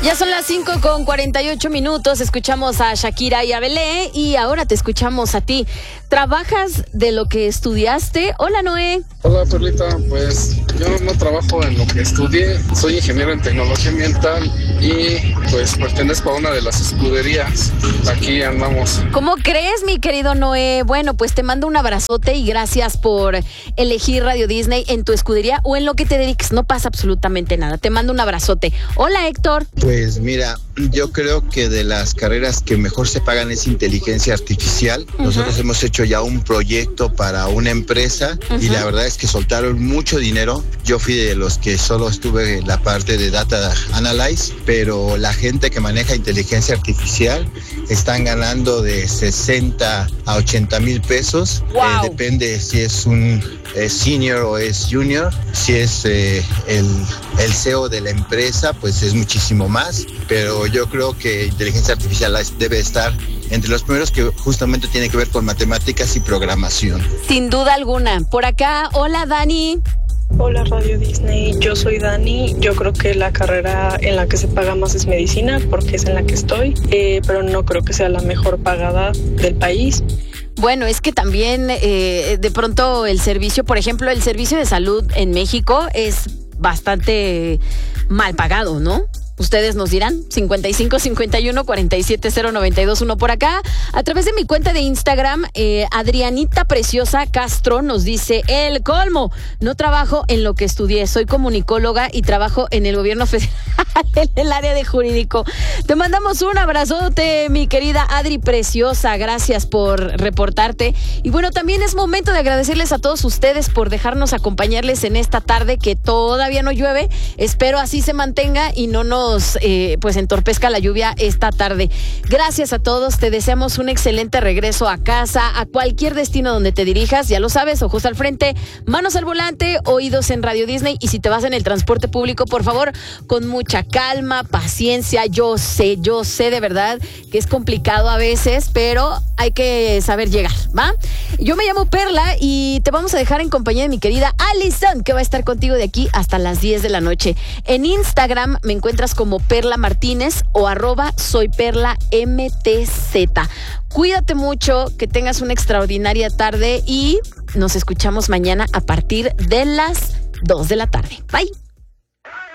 Ya son las 5:48. Escuchamos a Shakira y a Belé y ahora te escuchamos a ti. ¿Trabajas de lo que estudiaste? Hola, Noé. Hola, Perlita. Pues yo no trabajo en lo que estudié. Soy ingeniero en tecnología ambiental y pues pertenezco a una de las escuderías. Aquí andamos. ¿Cómo crees, mi querido Noé? Bueno, pues te mando un abrazote y gracias por elegir Radio Disney en tu escudería o en lo que te dediques. No pasa absolutamente nada. Te mando un abrazote. Hola, Héctor. Pues mira, yo creo que de las carreras que mejor se pagan es inteligencia artificial. Nosotros hemos hecho ya un proyecto para una empresa y la verdad es que soltaron mucho dinero. Yo fui de los que solo estuve en la parte de data analyze, pero la gente que maneja inteligencia artificial están ganando de 60 a 80 mil pesos. Wow. Depende si es un senior o es junior. Si es el CEO de la empresa, pues es muchísimo más, pero yo creo que inteligencia artificial debe estar entre los primeros, que justamente tiene que ver con matemáticas y programación. Sin duda alguna. Por acá, hola, Dani. Hola, Radio Disney, yo soy Dani. Yo creo que la carrera en la que se paga más es medicina, porque es en la que estoy, pero no creo que sea la mejor pagada del país. Bueno, es que también de pronto el servicio, por ejemplo, el servicio de salud en México es bastante mal pagado, ¿no? Ustedes nos dirán, 5551-470-921 por acá. A través de mi cuenta de Instagram, Adrianita Preciosa Castro nos dice: el colmo, no trabajo en lo que estudié, soy comunicóloga y trabajo en el gobierno federal, en el área de jurídico. Te mandamos un abrazote, mi querida Adri Preciosa, gracias por reportarte. Y bueno, también es momento de agradecerles a todos ustedes por dejarnos acompañarles en esta tarde que todavía no llueve. Espero así se mantenga y no nos pues entorpezca la lluvia esta tarde. Gracias a todos, te deseamos un excelente regreso a casa, a cualquier destino donde te dirijas, ya lo sabes, ojos al frente, manos al volante, oídos en Radio Disney, y si te vas en el transporte público, por favor, con mucha calma, paciencia. Yo sé de verdad que es complicado a veces, pero hay que saber llegar, ¿va? Yo me llamo Perla y te vamos a dejar en compañía de mi querida Alison, que va a estar contigo de aquí hasta las 10 de la noche. En Instagram me encuentras como Perla Martínez o @soyperlamtz. Cuídate mucho, que tengas una extraordinaria tarde y nos escuchamos mañana a partir de las 2 de la tarde. Bye.